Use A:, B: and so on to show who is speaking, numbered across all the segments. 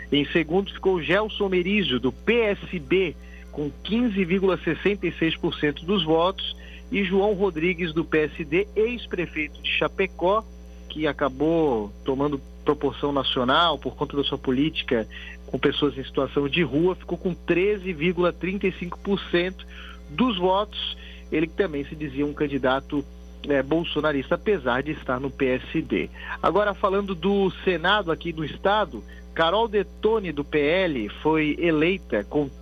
A: Em segundo ficou Gelson Merizio, do PSB, com 15,66% dos votos, e João Rodrigues, do PSD, ex-prefeito de Chapecó, que acabou tomando proporção nacional por conta da sua política com pessoas em situação de rua, ficou com 13,35% dos votos. Ele que também se dizia um candidato bolsonarista, apesar de estar no PSD. Agora, falando do Senado aqui do estado, Carol Detone, do PL, foi eleita com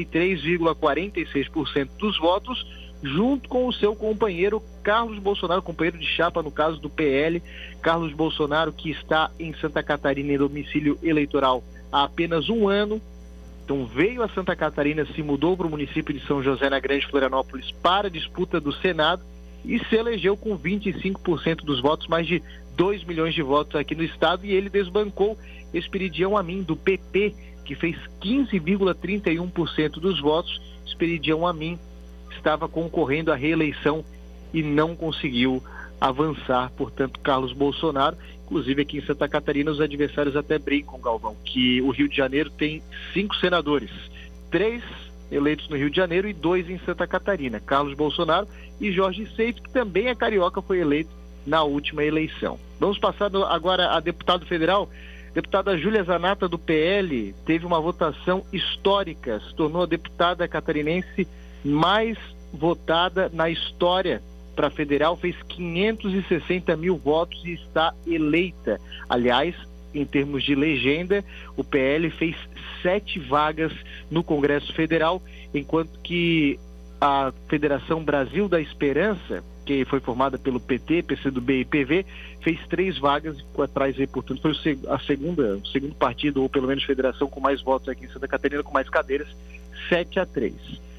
A: 33,46% dos votos, junto com o seu companheiro Carlos Bolsonaro, companheiro de chapa, no caso do PL, Carlos Bolsonaro, que está em Santa Catarina em domicílio eleitoral há apenas um ano. Então veio a Santa Catarina, se mudou para o município de São José, na Grande Florianópolis, para a disputa do Senado e se elegeu com 25% dos votos, mais de 2 milhões de votos aqui no estado, e ele desbancou Esperidião Amin, do PP, que fez 15,31% dos votos. Esperidião Amin estava concorrendo à reeleição e não conseguiu avançar, portanto, Carlos Bolsonaro. Inclusive aqui em Santa Catarina os adversários até brincam, Galvão, que o Rio de Janeiro tem 5 senadores, 3 eleitos no Rio de Janeiro e 2 em Santa Catarina, Carlos Bolsonaro e Jorge Seif, que também é carioca, foi eleito na última eleição. Vamos passar agora a deputado federal. Deputada Júlia Zanata, do PL, teve uma votação histórica, se tornou a deputada catarinense mais votada na história para federal, fez 560 mil votos e está eleita. Aliás, em termos de legenda, o PL fez 7 vagas no Congresso Federal, enquanto que a Federação Brasil da Esperança, que foi formada pelo PT, PCdoB e PV, fez 3 vagas, atrás aí, portanto, foi o segundo partido, ou pelo menos federação com mais votos aqui em Santa Catarina, com mais cadeiras, 7-3.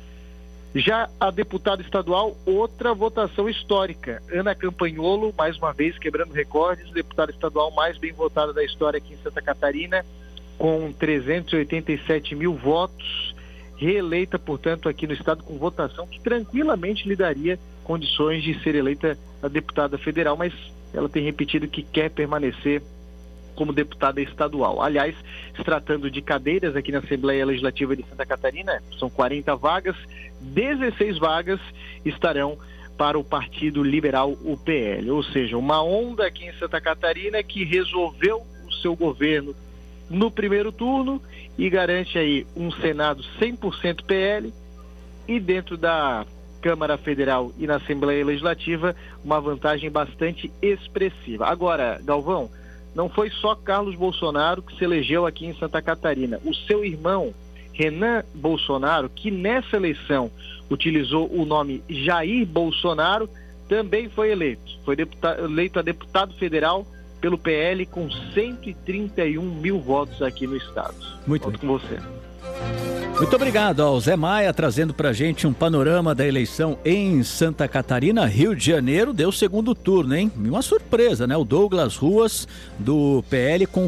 A: Já a deputada estadual, outra votação histórica. Ana Campagnolo, mais uma vez quebrando recordes, deputada estadual mais bem votada da história aqui em Santa Catarina, com 387 mil votos, reeleita, portanto, aqui no estado com votação que tranquilamente lhe daria condições de ser eleita a deputada federal, mas ela tem repetido que quer permanecer como deputada estadual. Aliás, se tratando de cadeiras aqui na Assembleia Legislativa de Santa Catarina, são 40 vagas, 16 vagas estarão para o Partido Liberal, o PL. Ou seja, uma onda aqui em Santa Catarina que resolveu o seu governo no primeiro turno e garante aí um Senado 100% PL e dentro da Câmara Federal e na Assembleia Legislativa uma vantagem bastante expressiva. Agora, Galvão, não foi só Carlos Bolsonaro que se elegeu aqui em Santa Catarina. O seu irmão, Renan Bolsonaro, que nessa eleição utilizou o nome Jair Bolsonaro, também foi eleito. Foi eleito a deputado federal pelo PL com 131 mil votos aqui no estado.
B: Muito
A: bem. Com você.
B: Muito obrigado ao Zé Maia, trazendo pra gente um panorama da eleição em Santa Catarina. Rio de Janeiro deu segundo turno, hein? Uma surpresa, né? O Douglas Ruas, do PL, com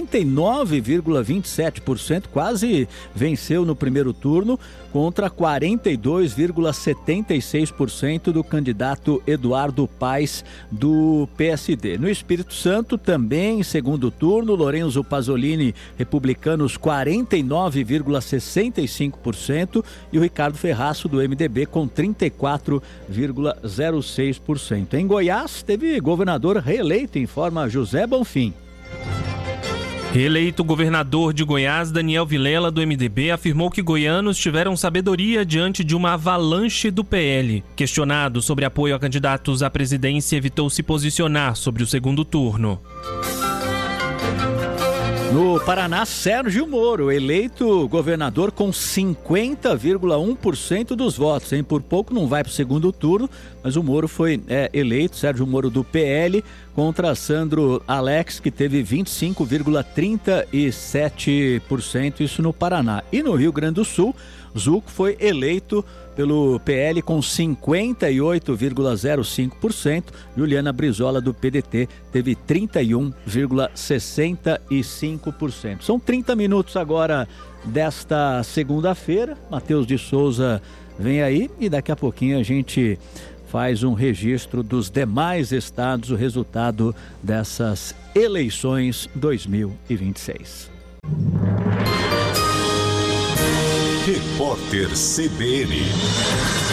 B: 49,27%, quase venceu no primeiro turno, contra 42,76% do candidato Eduardo Paes, do PSD. No Espírito Santo, também em segundo turno, Lorenzo Pasolini, republicanos, 49,65%, e o Ricardo Ferraço, do MDB, com 34,06%. Em Goiás, teve governador reeleito, informa José Bonfim.
C: Reeleito governador de Goiás, Daniel Vilela, do MDB, afirmou que goianos tiveram sabedoria diante de uma avalanche do PL. Questionado sobre apoio a candidatos à presidência, evitou se posicionar sobre o segundo turno.
B: No Paraná, Sérgio Moro, eleito governador com 50,1% dos votos, hein? Por pouco não vai para o segundo turno, mas o Moro foi eleito, Sérgio Moro do PL, contra Sandro Alex, que teve 25,37%, isso no Paraná. E no Rio Grande do Sul, Zuco foi eleito pelo PL com 58,05%. Juliana Brizola, do PDT, teve 31,65%. São 30 minutos agora desta segunda-feira. Matheus de Souza vem aí e daqui a pouquinho a gente faz um registro dos demais estados, o resultado dessas eleições 2026.
D: Repórter CBN.